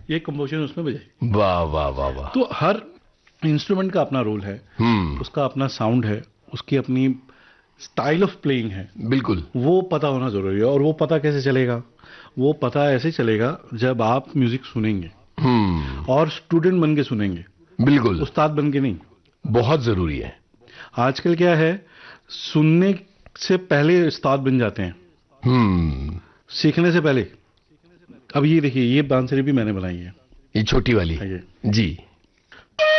ये कंपोजिशन उसमें बजाई। वाह वाह वाह वाह। तो हर इंस्ट्रूमेंट का अपना रोल है, उसका अपना साउंड है, उसकी अपनी स्टाइल ऑफ प्लेइंग है। बिल्कुल। वो पता होना जरूरी है। और वो पता कैसे चलेगा? वो पता ऐसे चलेगा जब आप म्यूजिक सुनेंगे और स्टूडेंट बन के सुनेंगे, बिल्कुल। उस्ताद बन के नहीं। बहुत जरूरी है। आजकल क्या है, सुनने से पहले उस्ताद बन जाते हैं, सीखने से पहले। अब ये देखिए, ये बांसुरी भी मैंने बनाई है, ये छोटी वाली। ये जी।